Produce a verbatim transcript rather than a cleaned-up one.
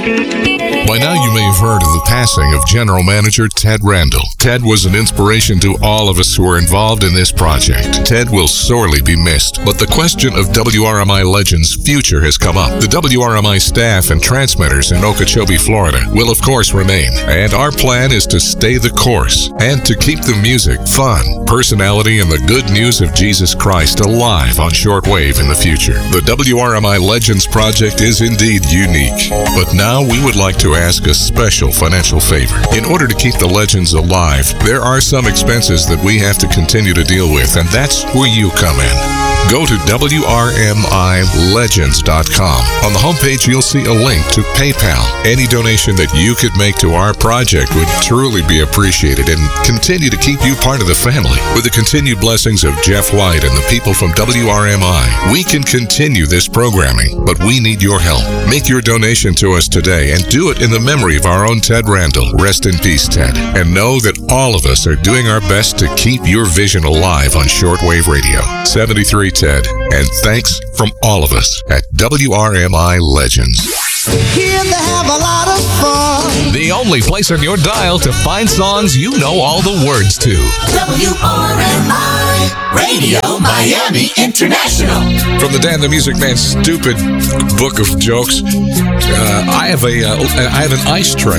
By now you may have heard of the passing of General Manager Ted Randall. Ted was an inspiration to all of us who are involved in this project. Ted will sorely be missed, but the question of W R M I Legends' future has come up. The W R M I staff and transmitters in Okeechobee, Florida will of course remain, and our plan is to stay the course and to keep the music, fun, personality, and the good news of Jesus Christ alive on shortwave in the future. The W R M I Legends project is indeed unique, but now we would like to ask a special financial favor. In order to keep the legends alive, there are some expenses that we have to continue to deal with, and that's where you come in. Go to W R M I legends dot com. On the homepage, you'll see a link to PayPal. Any donation that you could make to our project would truly be appreciated and continue to keep you part of the family. With the continued blessings of Jeff White and the people from W R M I, we can continue this programming, but we need your help. Make your donation to us today and do it in the memory of our own Ted Randall. Rest in peace, Ted. And know that all of us are doing our best to keep your vision alive on shortwave radio. seventy-three Ted, and thanks from all of us at W R M I Legends. Here they have a lot of fun. The only place on your dial to find songs you know all the words to. W R M I Radio Miami International. From the Dan the Music Man's stupid book of jokes, uh, I have a uh, I have an ice tray.